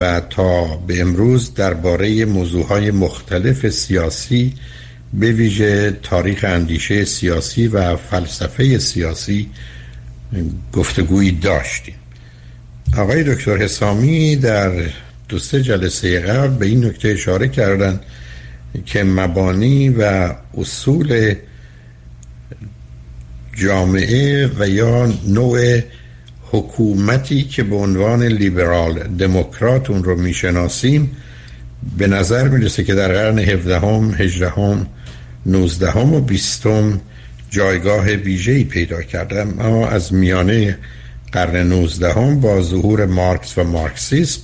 و تا به امروز درباره موضوعهای مختلف سیاسی به ویژه تاریخ اندیشه سیاسی و فلسفه سیاسی گفتگویی داشتیم. آقای دکتر حسامی در 2-3 جلسه قبل به این نکته اشاره کردند که مبانی و اصول جامعه و یا نوع حکومتی که به عنوان لیبرال دموکرات اون رو میشناسیم به نظر میرسه که در قرن 17 18 19 و 20 جایگاه ویژه‌ای پیدا کرده. اما از میانه قرن 19 با ظهور مارکس و مارکسیسم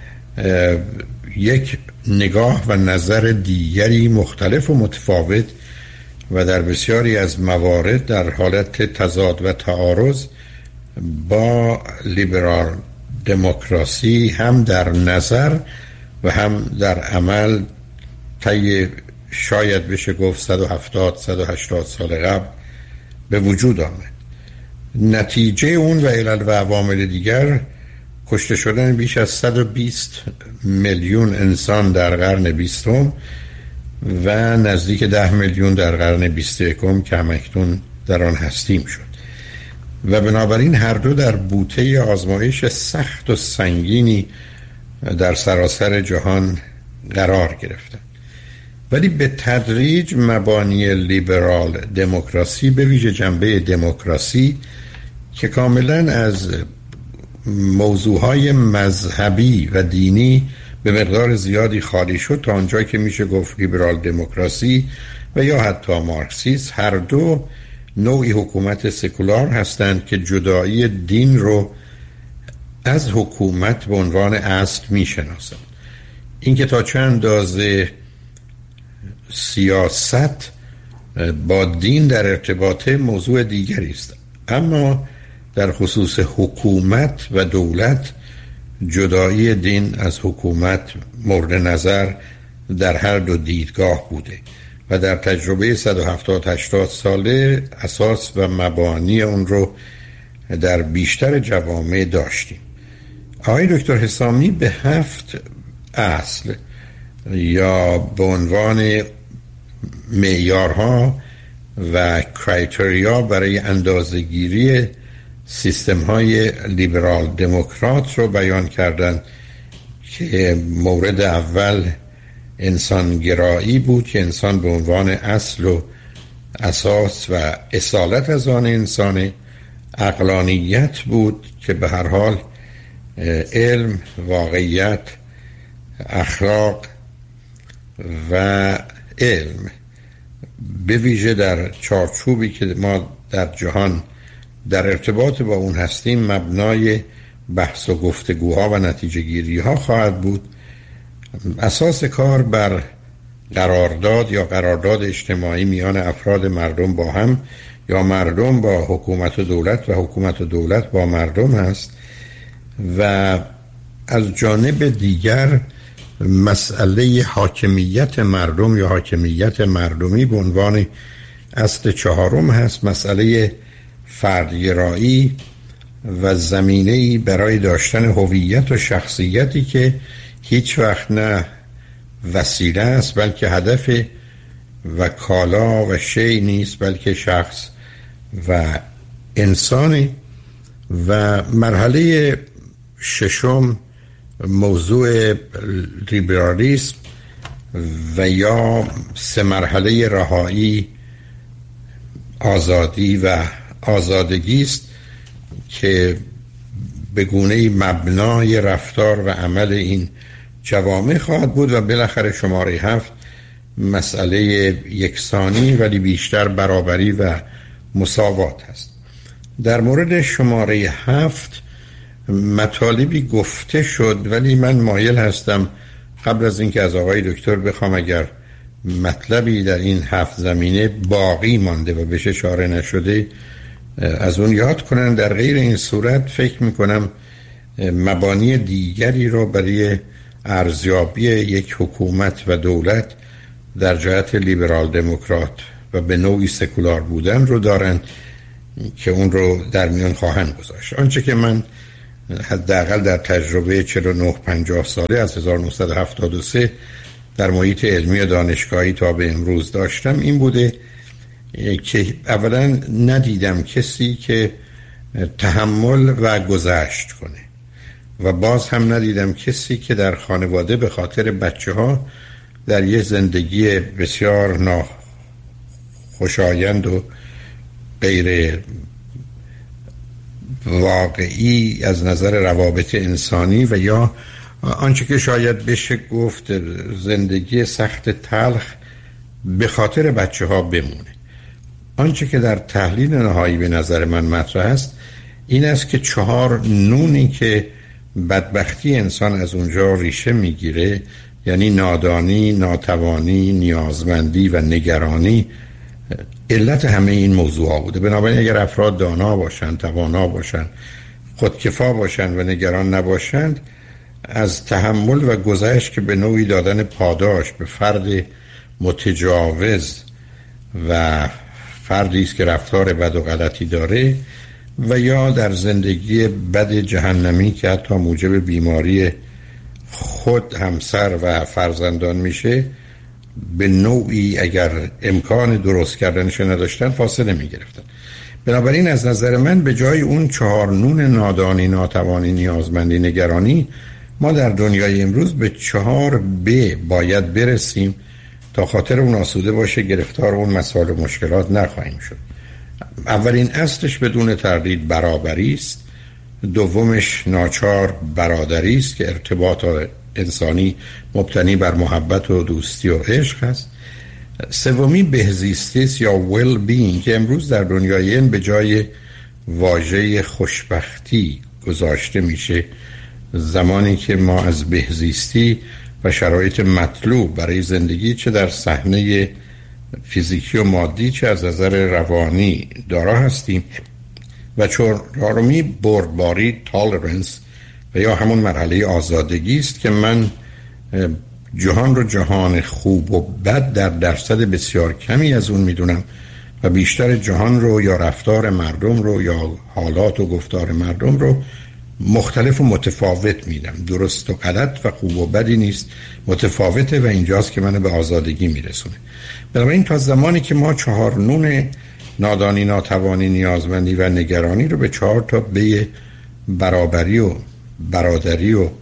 یک نگاه و نظر دیگری مختلف و متفاوت و در بسیاری از موارد در حالت تضاد و تعارض با لیبرال دموکراسی هم در نظر و هم در عمل طی شاید بشه گفت 170-180 سال قبل به وجود آمد. نتیجه اون و علل و عوامل دیگر کشته شدن بیش از 120 میلیون انسان در قرن 20 و نزدیک 10 میلیون در قرن 21 که همکنون در آن هستیم شد و بنابراین هر دو در بوته آزمایش سخت و سنگینی در سراسر جهان قرار گرفتند. ولی به تدریج مبانی لیبرال دموکراسی به ویژه جنبه دموکراسی که کاملا از موضوعهای مذهبی و دینی به مقدار زیادی خالی شد تا آنجایی که میشه گفت لیبرال دموکراسی و یا حتی مارکسیسم هر دو نوعی حکومت سکولار هستند که جدایی دین رو از حکومت به عنوان اصل میشناسند. این که تا چه اندازه سیاست با دین در ارتباط موضوع دیگری است، اما در خصوص حکومت و دولت جدایی دین از حکومت مورد نظر در هر دو دیدگاه بوده و در تجربه 170-80 ساله اساس و مبانی اون رو در بیشتر جوامع داشتیم. آقای دکتر حسامی به 7 اصل یا به عنوان معیارها و کرایتریا برای اندازه‌گیری سیستم های لیبرال دموکرات رو بیان کردن که مورد اول انسانگرایی بود که انسان به عنوان اصل و اساس و اصالت از آن انسانه. عقلانیت بود که به هر حال علم، واقعیت، اخلاق و علم به ویژه در چارچوبی که ما در جهان در ارتباط با اون هستیم مبنای بحث و گفتگوها و نتیجه گیری ها خواهد بود. اساس کار بر قرارداد یا قرارداد اجتماعی میان افراد مردم با هم یا مردم با حکومت و دولت و حکومت و دولت با مردم هست و از جانب دیگر مسئله حاکمیت مردم یا حاکمیت مردمی به عنوان اصل 4 هست. مسئله فردگرایی و زمینه‌ای برای داشتن هویت و شخصیتی که هیچ وقت نه وسیله است بلکه هدف و کالا و شی نیست بلکه شخص و انسانی. و مرحله 6 موضوع لیبرالیسم و یا 3 مرحله رهایی، آزادی و آزادگی است که به گونه‌ای مبنای رفتار و عمل این جوامع خواهد بود و بالاخره شماره 7 مسئله یکسانی ولی بیشتر برابری و مساوات است. در مورد شماره 7 مطالبی گفته شد ولی من مایل هستم قبل از اینکه از آقای دکتر بخوام اگر مطلبی در این 7 زمینه باقی مانده و بهش اشاره نشده از اون یاد کنن. در غیر این صورت فکر میکنم مبانی دیگری رو برای ارزیابی یک حکومت و دولت در جهت لیبرال دموکرات و به نوعی سکولار بودن رو دارن که اون رو در میان خواهند گذاشت. آنچه که من حداقل در تجربه 49-50 ساله از 1973 در محیط علمی دانشگاهی تا به امروز داشتم این بوده که اولا ندیدم کسی که تحمل و گذشت کنه و باز هم ندیدم کسی که در خانواده به خاطر بچه ها در یه زندگی بسیار ناخوشایند و غیر واقعی از نظر روابط انسانی و یا آنچه که شاید بشه گفت زندگی سخت تلخ به خاطر بچه ها بمونه. آنچه که در تحلیل نهایی به نظر من مطرح است این است که 4 نونی که بدبختی انسان از اونجا ریشه میگیره، یعنی نادانی، ناتوانی، نیازمندی و نگرانی، علت همه این موضوع بوده. بنابراین اگر افراد دانا باشند، توانا باشند، خودکفا باشند و نگران نباشند، از تحمل و گذشت که به نوعی دادن پاداش به فرد متجاوز و فردی است که رفتار بد و غلطی داره و یا در زندگی بد جهنمی که حتی موجب بیماری خود، همسر و فرزندان میشه، به نوعی اگر امکان درست کردنش نداشتن فاصله میگرفتن. بنابراین از نظر من به جای اون 4 نون نادانی، ناتوانی، نیازمندی، نگرانی، ما در دنیای امروز به 4B باید برسیم تا خاطر اون آسوده باشه گرفتار اون مسائل و مشکلات نخواهیم شد. اولین اصلش بدون تردید برابری است، دومش ناچار برادری است که ارتباط انسانی مبتنی بر محبت و دوستی و عشق است، سومی بهزیستی است یا well being که امروز در دنیای این به جای واژه خوشبختی گذاشته میشه، زمانی که ما از بهزیستی و شرایط مطلوب برای زندگی چه در صحنه فیزیکی و مادی چه از نظر روانی دارا هستیم، و چهارمی بردباری تالرنس و یا همون مرحله آزادگی است که من جهان رو جهان خوب و بد در درصد بسیار کمی از اون میدونم و بیشتر جهان رو یا رفتار مردم رو یا حالات و گفتار مردم رو مختلف و متفاوت میدم. درست و غلط و خوب و بدی نیست، متفاوته و اینجاست که منو به آزادگی میرسونه. بنابراین تا زمانی که ما 4 نون نادانی، ناتوانی، نیازمندی و نگرانی رو به 4 تا به برابری و برادری و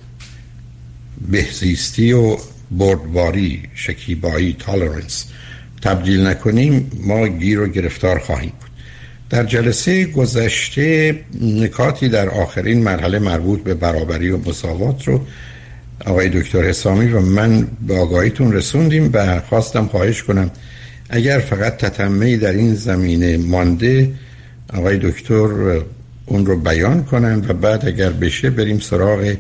بهزیستی و بردباری، شکیبایی، تالرنس تبدیل نکنیم، ما گیر و گرفتار خواهیم بود. در جلسه گذشته نکاتی در آخرین مرحله مربوط به برابری و مساوات رو آقای دکتر حسامی و من به آگاهیتون رسوندیم و خواستم خواهش کنم اگر فقط تتمه‌ای در این زمینه مانده آقای دکتر اون رو بیان کنن و بعد اگر بشه بریم سراغ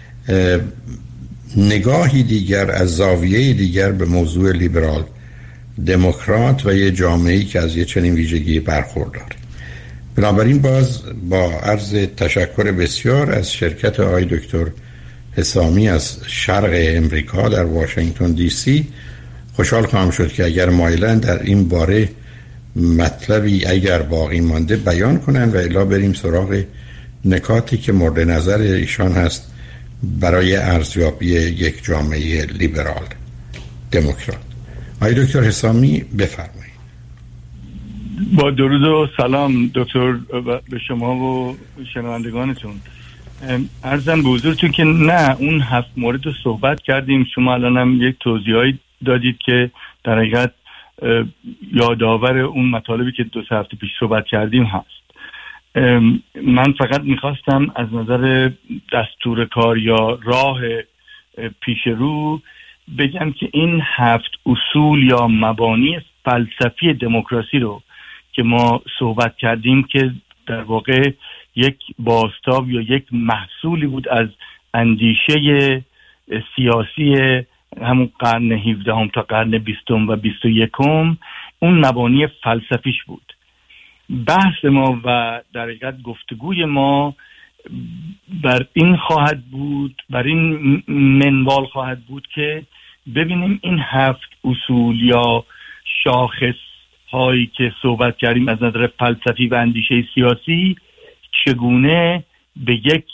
نگاهی دیگر از زاویه دیگر به موضوع لیبرال دموکرات و یه جامعه‌ای که از یه چنین ویژگی برخورداره. بنابراین باز با عرض تشکر بسیار از شرکت آقای دکتر حسامی از شرق امریکا در واشنگتن دی سی خوشحال خواهم شد که اگر مایلن در این باره مطلبی اگر باقی مانده بیان کنن و الا بریم سراغ نکاتی که مورد نظر ایشان هست برای ارزیابی یک جامعه لیبرال دموکرات. آقای دکتر حسامی بفرمایید. با درود و سلام دکتر به شما و شنوندگانتون. عرضم به حضورتون که نه اون 7 مورد رو صحبت کردیم، شما الان هم یک توضیحی دادید که در حقیقت یادآور اون مطالبی که 2 هفته پیش صحبت کردیم هست. من فقط میخواستم از نظر دستور کار یا راه پیش رو بگم که این 7 اصول یا مبانی فلسفی دموکراسی رو که ما صحبت کردیم که در واقع یک بازتاب یا یک محصولی بود از اندیشه سیاسی همون قرن 17 تا قرن 20 و 21، اون مبانی فلسفیش بود. بحث ما و در حقیقت گفتگوی ما بر این خواهد بود، بر این منوال خواهد بود که ببینیم این 7 اصول یا شاخص هایی که صحبت کردیم از نظر فلسفی و اندیشه سیاسی چگونه به یک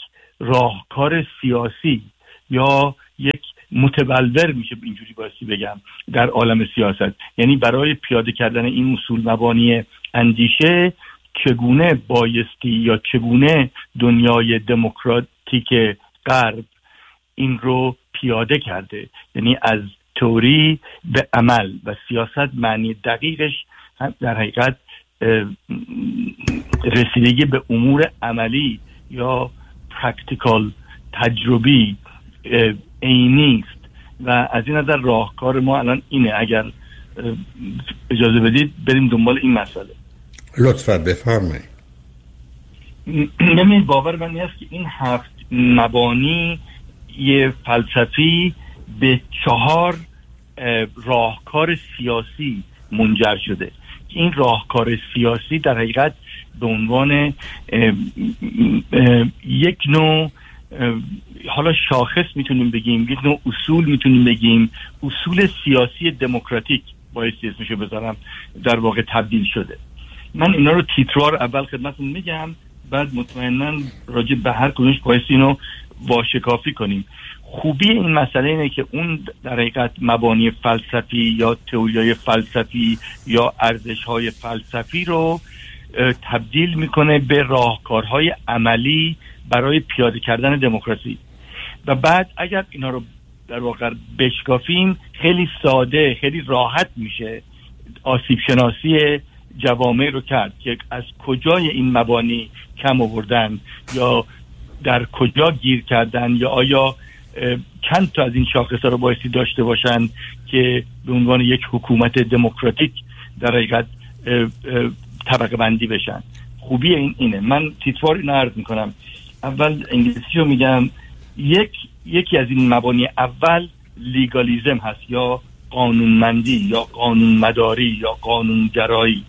راهکار سیاسی یا یک متبلور میشه اینجوری بایستی بگم در عالم سیاست. یعنی برای پیاده کردن این اصول مبانی اندیشه چگونه بایستی یا چگونه دنیای دموکراتیک غرب این رو پیاده کرده، یعنی از تئوری به عمل. و سیاست معنی دقیقش در حقیقت رسیدگی به امور عملی یا پرکتیکال تجربی عینی است و از این نظر راهکار ما الان اینه. اگر اجازه بدید بریم دنبال این مسئله. لطفاً بفرمایید. نمید باور من است که این 7 مبانی یه فلسفی به 4 راهکار سیاسی منجر شده. این راهکار سیاسی در حقیقت به عنوان یک نوع حالا شاخص میتونیم بگیم، یک نوع اصول میتونیم بگیم، اصول سیاسی دموکراتیک بایستی اسمشو بذارم، در واقع تبدیل شده. من اینا رو تیتروار اول خدمتتون میگم، بعد مطمئناً راجع به هر کدومش بایستی اینو واشکافی کنیم. خوبی این مسئله اینه که اون در حقیقت مبانی فلسفی یا تئوریای فلسفی یا ارزش‌های فلسفی رو تبدیل میکنه به راهکارهای عملی برای پیاده کردن دموکراسی. و بعد اگر اینا رو در واقع بشکافیم خیلی ساده، خیلی راحت میشه آسیب شناسی جوامع رو کرد که از کجای این مبانی کم آوردن یا در کجا گیر کردن یا آیا چند تا از این شاخص‌ها رو بایستی داشته باشن که به عنوان یک حکومت دموکراتیک در حقیقت طبقه بندی بشن. خوبی اینه. من تیتوار اینو عرض میکنم. اول انگلیسی رو میگم. یکی از این مبانی اول لیگالیزم هست یا قانونمندی یا قانونمداری یا قانونگرایی.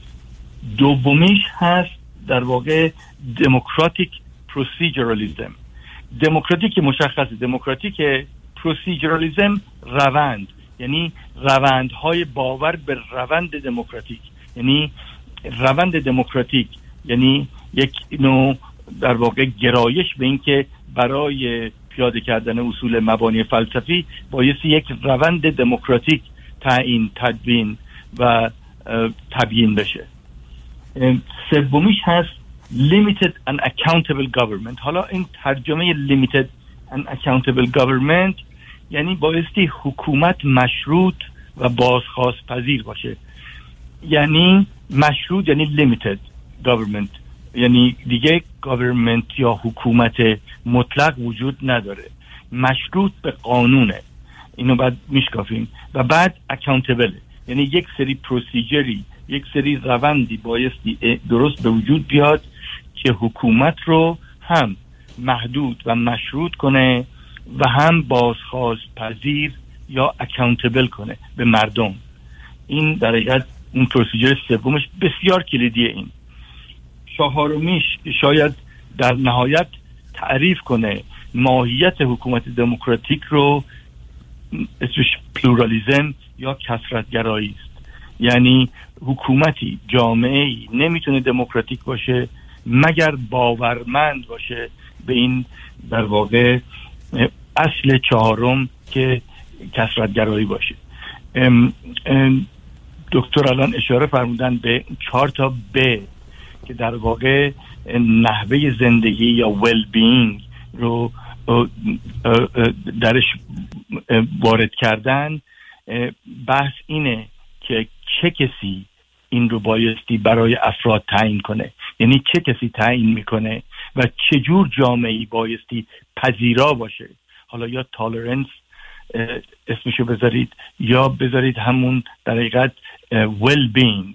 دومیش هست در واقع دموکراتیک پروسیجرالیزم. دموکراتیک مشخصه، دموکراتیک پروسیجرالیزم روند، یعنی روندهای باور به روند دموکراتیک. یعنی روند دموکراتیک یعنی یک نوع در واقع گرایش به این که برای پیاده کردن اصول مبانی فلسفی بایستی یک روند دموکراتیک تعیین، تدوین و تبیین بشه. سومیش هست limited and accountable government. حالا این ترجمه limited and accountable government یعنی بایستی حکومت مشروط و بازخواست پذیر باشه. یعنی مشروط یعنی limited government، یعنی دیگه government یا حکومت مطلق وجود نداره، مشروط به قانونه. اینو بعد میشکافیم. و بعد accountable یعنی یک سری پروسیجری، یک سری روندی بایستی درست به وجود بیاد که حکومت رو هم محدود و مشروط کنه و هم بازخواست پذیر یا accountable کنه به مردم. این در حقیقت اون پروسیجر سومش بسیار کلیدیه. این چهارمیش شاید در نهایت تعریف کنه ماهیت حکومت دموکراتیک رو، اسمش پلورالیزم یا کثرت‌گرایی است. یعنی حکومتی، جامعه‌ای نمیتونه دموکراتیک باشه مگر باورمند باشه به این در واقع اصل چهارم که کثرت‌گرایی باشه. دکتر الان اشاره فرمودن به 4 تا ب که در واقع نحوه زندگی یا ویل بینگ رو درش وارد کردن. بحث اینه که چه کسی این رو بایستی برای افراد تعیین کنه، یعنی چه کسی تعیین میکنه و چه جور جامعه‌ای بایستی پذیرا باشه. حالا یا تالرنس اسمشو بذارید یا بذارید همون در حقیقت ویل بینگ،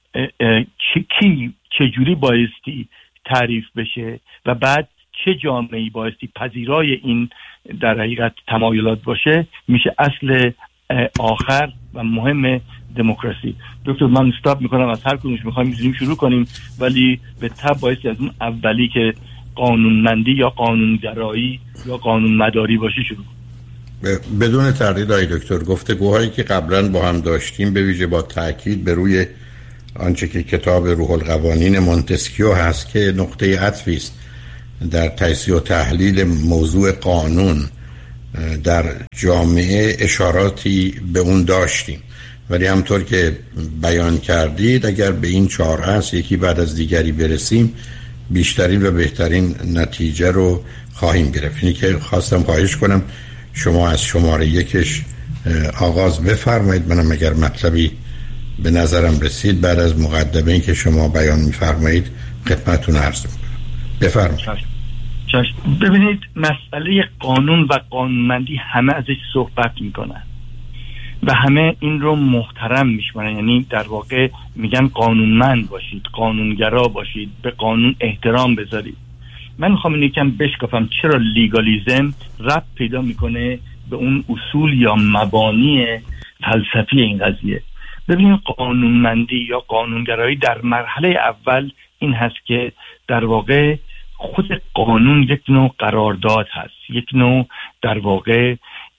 چه جوری بایستی تعریف بشه و بعد چه جامعه‌ای بایستی پذیرای این در حقیقت تمایلات باشه، میشه اصل آخر و مهم دموکراسی. دکتر من استاپ میکنم، از هر کدومش میتونیم شروع کنیم، ولی به تبع بایستی از اون اولی که قانونمندی یا قانونگرایی یا قانونمداری باشه شروع. بدون تردید آقای دکتر، گفتگوهایی که قبلا با هم داشتیم به ویژه با تاکید به روی آنچه که کتاب روح القوانین مونتسکیو هست که نقطه عطفی است در تجزیه و تحلیل موضوع قانون در جامعه اشاراتی به اون داشتیم، ولی همطور که بیان کردید اگر به این 4 اصل یکی بعد از دیگری برسیم بیشترین و بهترین نتیجه رو خواهیم گرفت. اینی که خواستم خواهش کنم شما از شماره 1 آغاز بفرمایید. منم اگر مطلبی به نظرم رسید بعد از مقدمه‌ای که شما بیان می‌فرمایید خدمتتون عرض می‌کنم. بفرمایید. ببینید مسئله قانون و قانونمندی همه ازش صحبت میکنن و همه این رو محترم میشمارن، یعنی در واقع میگن قانونمند باشید، قانونگرا باشید، به قانون احترام بذارید. من میخوام این یکم بشکافم چرا لیگالیزم ربط پیدا میکنه به اون اصول یا مبانی فلسفی این قضیه. ببینید قانونمندی یا قانونگرایی در مرحله اول این هست که در واقع خود قانون یک نوع قرارداد هست، یک نوع در واقع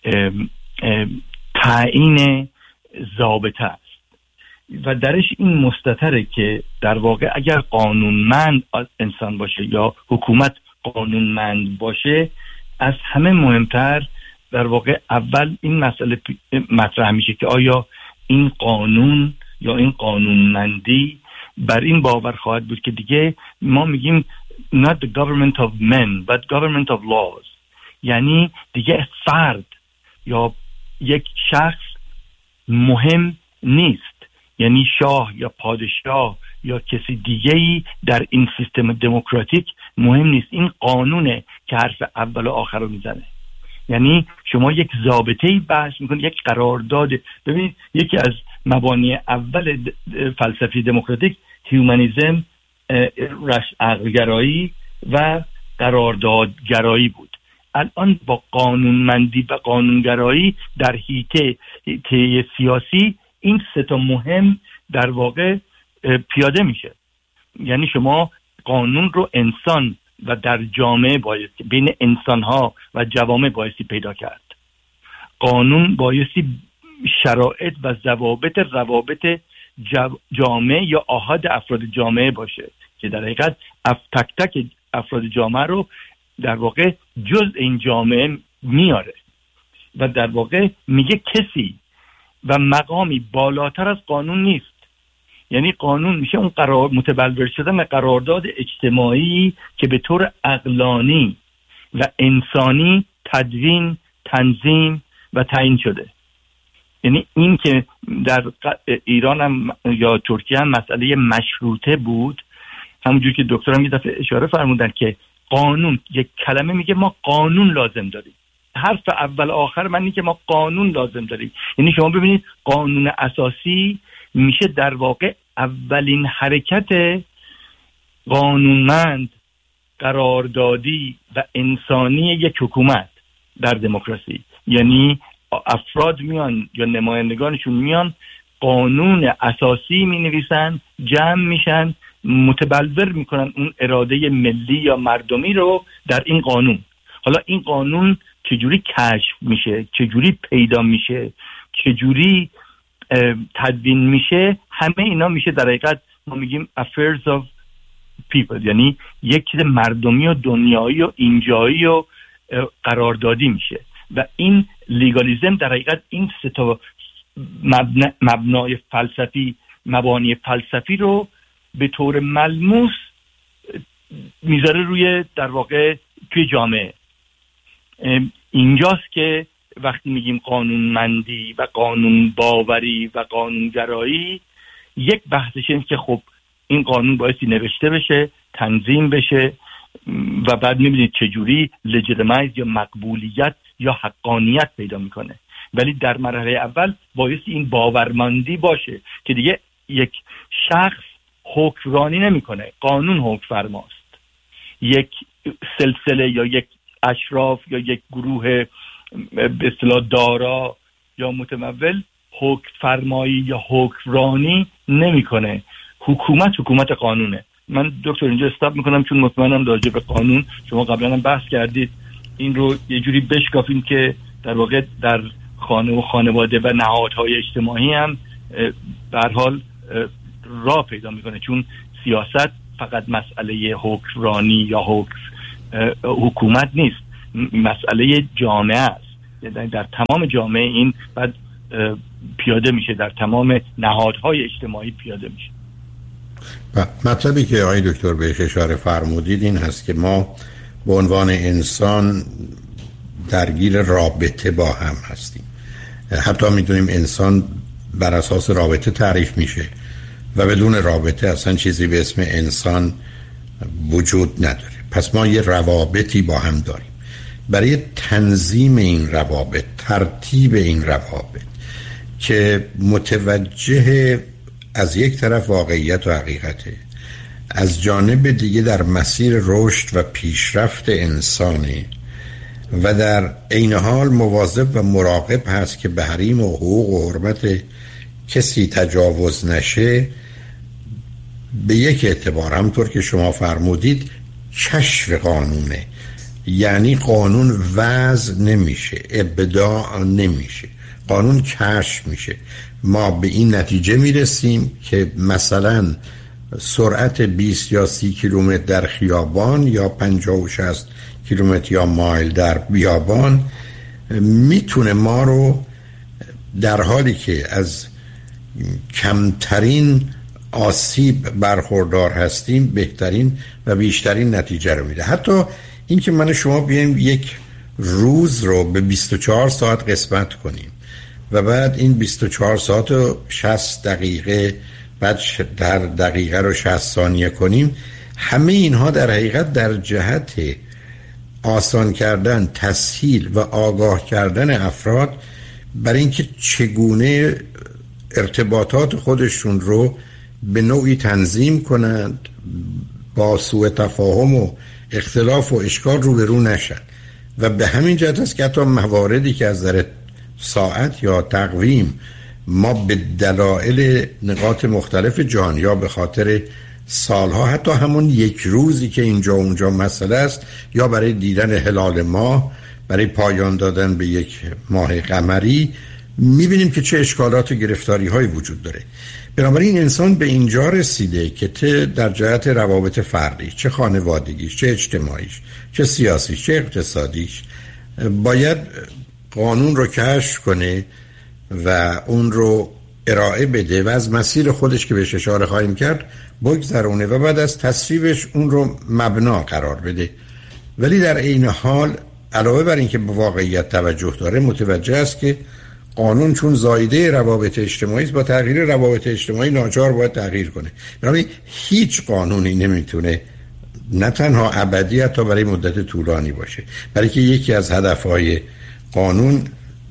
تعیین ضابطه است و درش این مستتره که در واقع اگر قانونمند انسان باشه یا حکومت قانونمند باشه، از همه مهمتر در واقع اول این مسئله مطرح میشه که آیا این قانون یا این قانونمندی بر این باور خواهد بود که دیگه ما میگیم not the government of men but government of laws، یعنی دیگه فرد یا یک شخص مهم نیست، یعنی شاه یا پادشاه یا کسی دیگه‌ای در این سیستم دموکراتیک مهم نیست. این قانونه که حرف اول و آخر رو میزنه. یعنی شما یک ضابطه‌ای بحث میکنید، یک قرارداد. ببینید یکی از مبانی اول فلسفه دموکراتیک هیومانیسم، عقل‌گرایی و قراردادگرایی بود. الان با قانونمندی و قانونگرایی در حیطه سیاسی این 3 تا مهم در واقع پیاده میشه. یعنی شما قانون رو انسان و در جامعه بایستی بین انسانها و جوامع بایستی پیدا کرد. قانون بایستی شرایط و ضوابط روابط جامعه یا آحاد افراد جامعه باشه که در حقیقت تک تک افراد جامعه رو در واقع جز این جامعه میاره و در واقع میگه کسی و مقامی بالاتر از قانون نیست. یعنی قانون میشه اون متبلور شدن قرارداد اجتماعی که به طور عقلانی و انسانی تدوین، تنظیم و تعیین شده. یعنی این که در ایران هم یا ترکیه هم مسئله مشروطه بود، همونجور که دکترم یه دفعه اشاره فرمودن که قانون یک کلمه میگه ما قانون لازم داریم. حرف اول آخر من اینه که ما قانون لازم داریم. یعنی شما ببینید قانون اساسی میشه در واقع اولین حرکت قانونمند، قراردادی و انسانی یک حکومت در دموکراسی. یعنی افراد میان یا نمایندگانشون میان قانون اساسی می نویسن، جمع میشن، متبلور میکنن اون اراده ملی یا مردمی رو در این قانون. حالا این قانون چجوری کشف میشه، چجوری پیدا میشه، چجوری تدوین میشه، همه اینا میشه در حقیقت ما میگیم affairs of people، یعنی یک چیز مردمی و دنیایی و اینجایی و قراردادی میشه. و این لیگالیزم در حقیقت این 3 تا مبنای فلسفی، مبانی فلسفی رو به طور ملموس میذاره روی در واقع توی جامعه. اینجاست که وقتی میگیم قانونمندی و قانون باوری و قانونگرایی، یک بحثش اینه که خب این قانون بایستی نوشته بشه، تنظیم بشه و بعد میبینید چجوری لجیتیمایز یا مقبولیت یا حقانیت پیدا میکنه. ولی در مرحله اول بایستی این باورمندی باشه که دیگه یک شخص حکمرانی نمیکنه، قانون حکم فرماست. یک سلسله یا یک اشراف یا یک گروه به اصطلاح دارا یا متمول حکم فرمایی یا حکمرانی نمیکنه. حکومت قانونه. من دکتر اینجا استاپ میکنم چون مطمئنم راجع به قانون شما قبلا هم بحث کردید. این رو یه جوری بشکافیم که در واقع در خانه و خانواده و نهادهای اجتماعی هم به هر حال راه پیدا میکنه، چون سیاست فقط مسئله حکمرانی یا حکم حکومت نیست، مسئله جامعه است. در تمام جامعه این بعد پیاده میشه، در تمام نهادهای اجتماعی پیاده میشه. مطلبی که آقای دکتر بهش اشاره فرمودید این هست که ما به عنوان انسان درگیر رابطه با هم هستیم. حتی میدونیم انسان بر اساس رابطه تعریف میشه و بدون رابطه اصلا چیزی به اسم انسان وجود نداره. پس ما یه روابطی با هم داریم. برای تنظیم این روابط، ترتیب این روابط که متوجه از یک طرف واقعیت و حقیقته، از جانب دیگه در مسیر رشد و پیشرفت انسانی و در عین حال مواظب و مراقب هست که به حریم و حقوق و حرمت کسی تجاوز نشه، به یک اعتبار همطور که شما فرمودید کشف قانونه. یعنی قانون وضع نمیشه، ابداع نمیشه، قانون کشف میشه. ما به این نتیجه میرسیم که مثلا سرعت 20 یا 30 کیلومتر در خیابان یا 50 و 60 کیلومتر یا مایل در بیابان میتونه ما رو در حالی که از کمترین آسیب برخوردار هستیم بهترین و بیشترین نتیجه رو میده. حتی این که من شما بیایم یک روز رو به 24 ساعت قسمت کنیم و بعد این 24 ساعت رو 60 دقیقه بعد در دقیقه رو 60 ثانیه کنیم، همه اینها در حقیقت در جهت آسان کردن، تسهیل و آگاه کردن افراد برای اینکه چگونه ارتباطات خودشون رو به نوعی تنظیم کنند، با سوء تفاهم و اختلاف و اشکال روبرو نشن. و به همین جهت است که حتی مواردی که از نظر ساعت یا تقویم ما به دلایل نقاط مختلف جهان یا به خاطر سالها، حتی همون یک روزی که اینجا و اونجا مسئله است، یا برای دیدن هلال ماه، برای پایان دادن به یک ماه قمری، میبینیم که چه اشکالات و گرفتاری های وجود داره. بنابراین انسان به اینجا رسیده که در جهت روابط فردیش، چه خانوادگیش، چه اجتماعیش، چه سیاسیش، چه اقتصادیش، باید قانون رو کشف کنه و اون رو ارائه بده و از مسیر خودش که بهش اشاره خواهیم کرد بگذرونه و بعد از تصویبش اون رو مبنا قرار بده. ولی در عین حال علاوه بر این که به واقعیت توجه داره، متوجه است که قانون چون زایده روابط اجتماعی است، با تغییر روابط اجتماعی ناچار باید تغییر کنه. بنابراین هیچ قانونی نمیتونه نه تنها ابدی حتی برای مدت طولانی باشه، برای که یکی از هدفهای قانون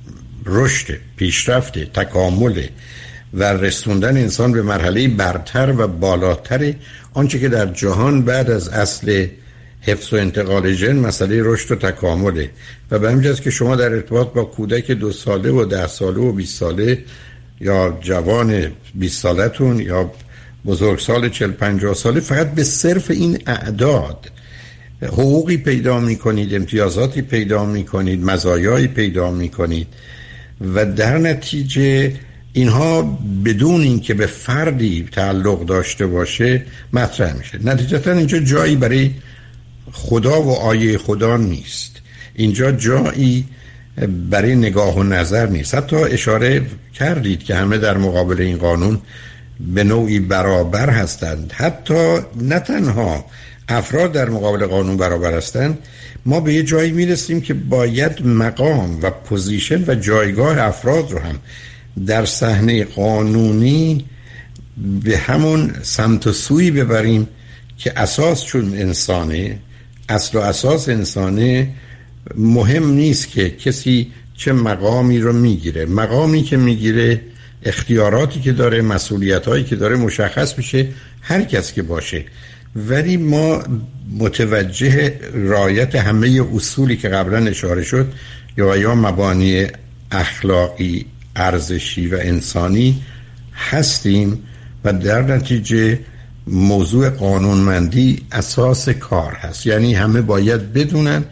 رشد، پیشرفت، تکامل و رسوندن انسان به مرحله برتر و بالاتر آنچه که در جهان بعد از اصل حفظ و انتقال ژن مسئله رشد و تکامله. و به همین جاست که شما در ارتباط با کودک 2 ساله و 10 ساله و 20 ساله یا جوان 20 سالتون یا بزرگسال 40-50 ساله فقط به صرف این اعداد حقوقی پیدا می‌کنید، امتیازاتی پیدا می‌کنید، مزایایی پیدا می‌کنید و در نتیجه اینها بدون اینکه به فردی تعلق داشته باشه مطرح میشه. نتیجتا اینجا جایی برای خدا و آیه خدا نیست، اینجا جایی برای نگاه و نظر نیست. حتی اشاره کردید که همه در مقابل این قانون به نوعی برابر هستند. حتی نه تنها افراد در مقابل قانون برابر هستند، ما به یه جایی میرسیم که باید مقام و پوزیشن و جایگاه افراد رو هم در صحنه قانونی به همون سمت و سوی ببریم که اساس چون انسانه، اصل و اساس انسانه، مهم نیست که کسی چه مقامی رو میگیره. مقامی که میگیره، اختیاراتی که داره، مسئولیتایی که داره مشخص میشه هر کس که باشه. ولی ما متوجه رعایت همه اصولی که قبلا اشاره شد یا مبانی اخلاقی، ارزشی و انسانی هستیم و در نتیجه موضوع قانونمندی اساس کار هست. یعنی همه باید بدونن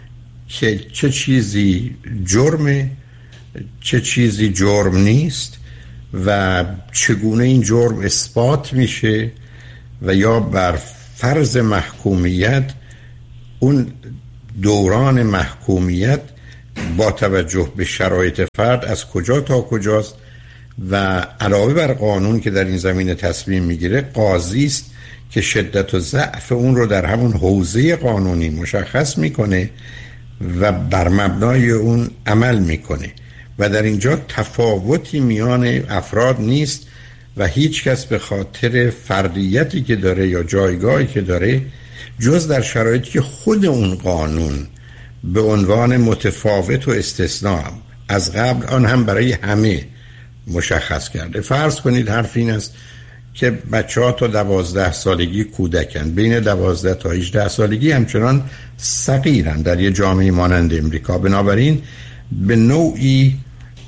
که چه چیزی جرمه، چه چیزی جرم نیست و چگونه این جرم اثبات میشه و یا بر فرض محکومیت اون دوران محکومیت با توجه به شرایط فرد از کجا تا کجاست و علاوه بر قانون که در این زمینه تصمیم میگیره، قاضی است که شدت و ضعف اون رو در همون حوزه قانونی مشخص میکنه و بر مبنای اون عمل میکنه و در اینجا تفاوتی میان افراد نیست و هیچ کس به خاطر فردیتی که داره یا جایگاهی که داره جز در شرایطی که خود اون قانون به عنوان متفاوت و استثناء از قبل آن هم برای همه مشخص کرده. فرض کنید حرف این است که بچه‌ها تا 12 سالگی کودکن، بین 12 تا 18 سالگی همچنان صغیرن در یه جامعه مانند امریکا، بنابراین به نوعی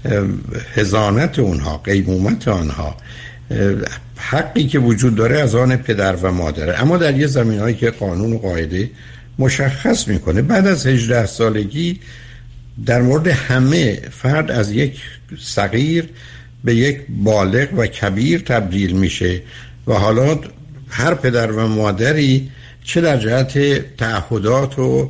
حضانت اونها، قیمومت آنها، حقی که وجود داره از آن پدر و مادره. اما در یه زمینهایی که قانون و قاعده مشخص میکنه بعد از 18 سالگی در مورد همه فرد از یک صغیر به یک بالغ و کبیر تبدیل میشه و حالا هر پدر و مادری چه در جهت تعهدات و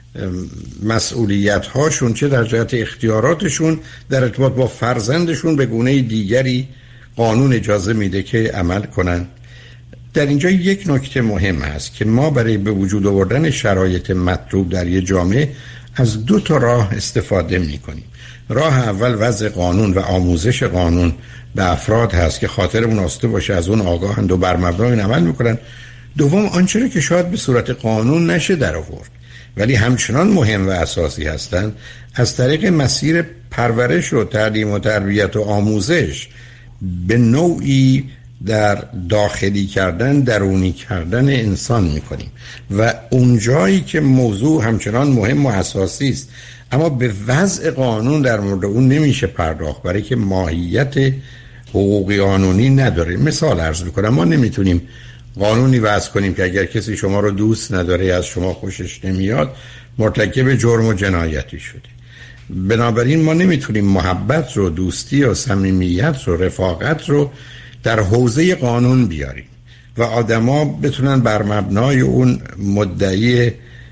مسئولیت هاشون چه در جهت اختیاراتشون در ارتباط با فرزندشون به گونه دیگری قانون اجازه میده که عمل کنن. در اینجا یک نکته مهم هست که ما برای به وجود آوردن شرایط مطلوب در یک جامعه از 2 تا راه استفاده میکنیم. راه اول وضع قانون و آموزش قانون به افراد هست که خاطرمون آسوده باشه، از اون آگاهند و بر مبنای عمل میکنن. دوم آنچه که شاید به صورت قانون نشه در آورد ولی همچنان مهم و اساسی هستند، از طریق مسیر پرورش و تعلیم و تربیت و آموزش به نوعی در داخلی کردن، درونی کردن انسان میکنیم و اونجایی که موضوع همچنان مهم و اساسی است اما به وضع قانون در مورد اون نمیشه پرداخت برای که ماهیت حقوقی قانونی نداره. مثال عرض میکنم، ما نمیتونیم قانونی وضع کنیم که اگر کسی شما رو دوست نداره، از شما خوشش نمیاد، مرتکب جرم و جنایتی شده. بنابراین ما نمیتونیم محبت رو، دوستی و صمیمیت رو، رفاقت رو در حوزه قانون بیاریم و آدما بتونن بر مبنای اون مدعی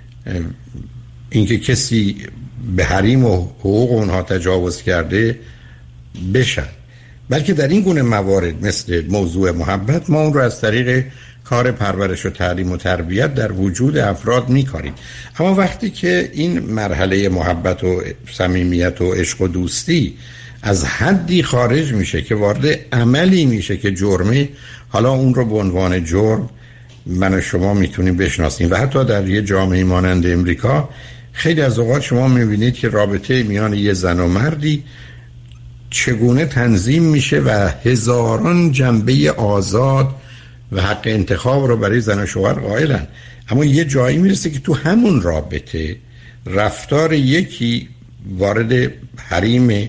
اینکه کسی به حریم و حقوق اونها تجاوز کرده بشن، بلکه در این گونه موارد مثل موضوع محبت ما اون رو از طریق کار پرورش و تعلیم و تربیت در وجود افراد می‌کنیم. اما وقتی که این مرحله محبت و صمیمیت و عشق و دوستی از حدی خارج میشه که وارد عملی میشه که جرمه، حالا اون رو به عنوان جرم من و شما میتونیم بشناسیم و حتی در یه جامعه مانند امریکا خیلی از اوقات شما میبینید که رابطه میان یه زن و مردی چگونه تنظیم میشه و هزاران جنبه آزاد و حق انتخاب رو برای زن و شوهر قائلن، اما یه جایی میرسه که تو همون رابطه رفتار یکی وارد حریم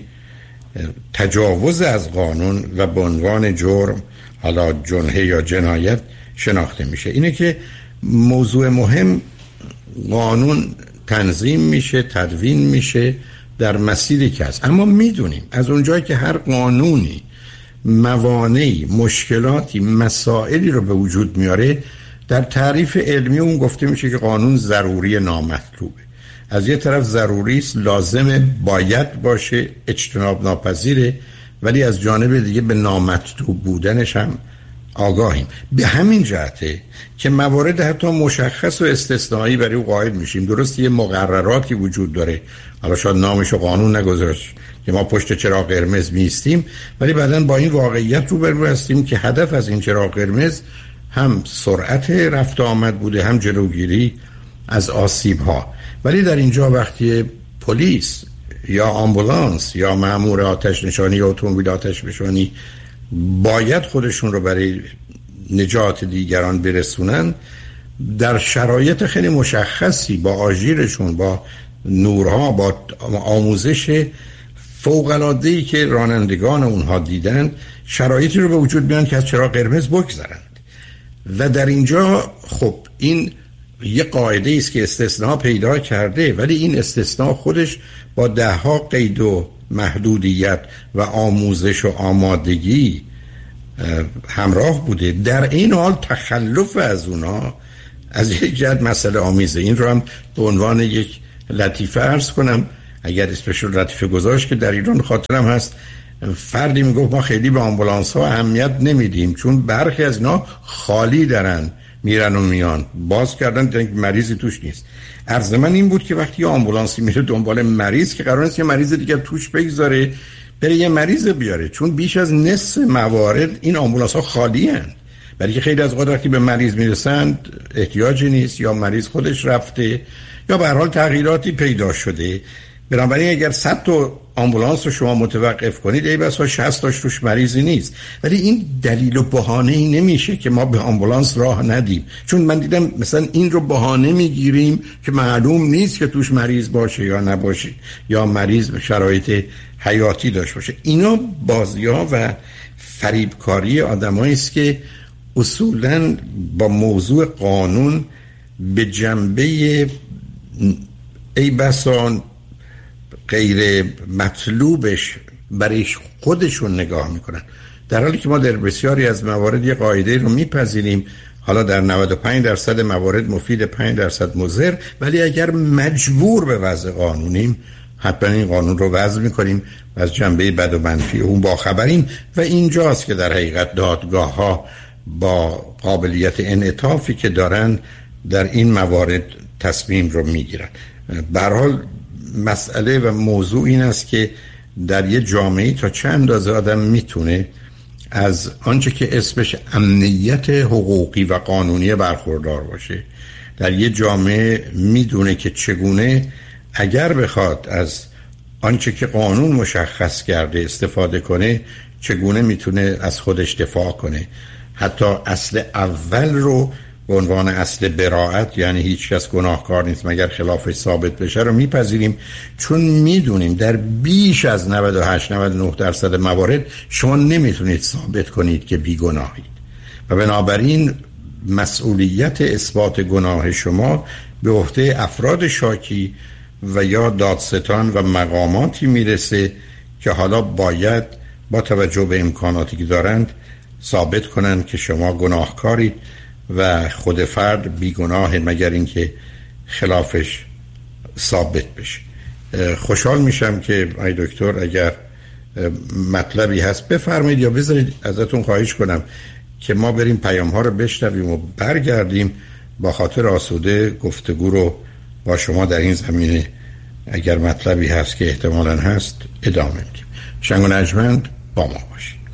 تجاوز از قانون و به عنوان جرم، حالا جنحه یا جنایت، شناخته میشه. اینه که موضوع مهم قانون تنظیم میشه، تدوین میشه در مسیری که هست، اما میدونیم از اونجایی که هر قانونی موانعی، مشکلاتی، مسائلی رو به وجود میاره، در تعریف علمی اون گفته میشه که قانون ضروری نامطلوبه. از یه طرف ضروری است، لازمه، باید باشه، اجتناب ناپذیره، ولی از جانب دیگه به نامطلوب بودنش هم آگاهیم. به همین جهته که موارد حتی مشخص و استثنایی برای او قائل میشیم. درست یه مقرراتی وجود داره، حالا شاید نامشو قانون نگذاشت که ما پشت چراغ قرمز میستیم، ولی بعداً با این واقعیت روبرو هستیم که هدف از این چراغ قرمز هم سرعت رفت آمد بوده، هم جلوگیری از آسیب ها. ولی در اینجا وقتی پلیس یا آمبولانس یا مأمور آتش نشانی یا اتومبیل آتش نشانی باید خودشون رو برای نجات دیگران برسونن، در شرایط خیلی مشخصی با آژیرشون، با نورها، با آموزش فوق‌العاده‌ای که رانندگان اونها دیدن، شرایطی رو به وجود میان که از چراغ قرمز بگذرند. و در اینجا خب این یه قاعده است که استثناء پیدا کرده، ولی این استثناء خودش با 10 قید و محدودیت و آموزش و آمادگی همراه بوده. در این حال تخلف از اونا از یک جهت مسئله آمیزه. این رو هم به عنوان یک لطیفه عرض کنم، اگر اسمش رو لطیفه گذاشت، که در ایران خاطرم هست فردی میگفت ما خیلی به آمبولانس ها اهمیت نمیدیم چون برخی از اینا خالی دارن میرن و میان، باز کردن تا مریضی توش نیست. عرض من این بود که وقتی یه آمبولانسی میره دنبال مریض که قرار نیست یه مریض دیگه توش بگذاره بره یه مریض بیاره، چون بیش از نصف موارد این آمبولانس ها خالی هن. برای که خیلی از اوقات وقتی به مریض میرسند احتیاجی نیست یا مریض خودش رفته یا به هر حال تغییراتی پیدا شده. بنابراین اگر 100 تا آمبولانس رو شما متوقف کنید ای بسا 60 تاش توش مریضی نیست. ولی این دلیل و بهانه‌ای نمیشه که ما به آمبولانس راه ندیم، چون من دیدم مثلا این رو بهانه میگیریم که معلوم نیست که توش مریض باشه یا نباشه یا مریض به شرایط حیاتی داشته باشه. اینا بازی‌ها و فریبکاری آدمایی است که اصولاً با موضوع قانون به جنبه ای بسا غیر مطلوبش برای خودشون نگاه میکنن، در حالی که ما در بسیاری از موارد یه قاعده رو میپذیریم، حالا در 95% موارد مفید، 5% مضر، ولی اگر مجبور به وضع قانونیم حتما این قانون رو وضع میکنیم و از جنبه بد و منفی اون باخبریم. و اینجاست که در حقیقت دادگاه ها با قابلیت انعطافی که دارن در این موارد تصمیم رو میگیرن. به هر حال مسئله و موضوع این است که در یه جامعه تا چند اندازه آدم میتونه از آنچه که اسمش امنیت حقوقی و قانونی برخوردار باشه. در یه جامعه میدونه که چگونه اگر بخواد از آنچه که قانون مشخص کرده استفاده کنه چگونه میتونه از خودش دفاع کنه. حتی اصل اول رو به عنوان اصل براءت، یعنی هیچ کس گناهکار نیست مگر خلافش ثابت بشه، رو میپذیریم، چون میدونیم در بیش از 98-99% موارد شما نمیتونید ثابت کنید که بیگناهید و بنابراین مسئولیت اثبات گناه شما به عهده افراد شاکی و یا دادستان و مقاماتی میرسه که حالا باید با توجه به امکاناتی که دارند ثابت کنند که شما گناهکارید و خود فرد بیگناه مگر اینکه خلافش ثابت بشه. خوشحال میشم که ای دکتر اگر مطلبی هست بفرمایید یا بذارید ازتون خواهش کنم که ما بریم پیام ها رو بشنویم و برگردیم با خاطر آسوده گفتگو رو با شما در این زمینه اگر مطلبی هست که احتمالاً هست ادامه میدیم. شنگ و نجمند با ما باشید.